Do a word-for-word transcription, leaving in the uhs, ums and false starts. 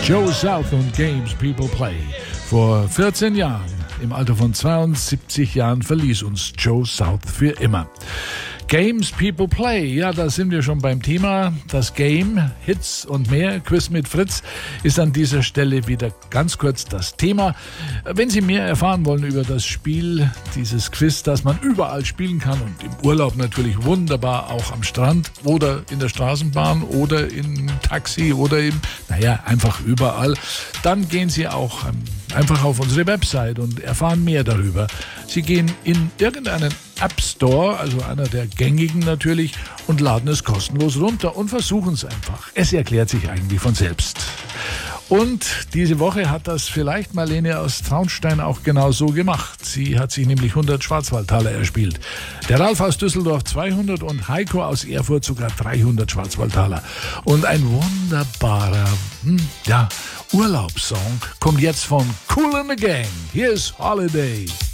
Joe South und Games People Play. Vor vierzehn Jahren, im Alter von zweiundsiebzig Jahren, verließ uns Joe South für immer. Games People Play, ja, da sind wir schon beim Thema. Das Game, Hits und mehr, Quiz mit Fritz, ist an dieser Stelle wieder ganz kurz das Thema. Wenn Sie mehr erfahren wollen über das Spiel, dieses Quiz, das man überall spielen kann und im Urlaub natürlich wunderbar auch am Strand oder in der Straßenbahn oder im Taxi oder im, naja, einfach überall, dann gehen Sie auch einfach auf unsere Website und erfahren mehr darüber. Sie gehen in irgendeinen App Store, also einer der gängigen natürlich, und laden es kostenlos runter und versuchen es einfach. Es erklärt sich eigentlich von selbst. Und diese Woche hat das vielleicht Marlene aus Traunstein auch genau so gemacht. Sie hat sich nämlich hundert Schwarzwaldtaler erspielt. Der Ralf aus Düsseldorf zweihundert und Heiko aus Erfurt sogar dreihundert Schwarzwaldtaler. Und ein wunderbarer, hm, ja, Urlaubssong kommt jetzt von Kool and the Gang. Hier ist Holiday.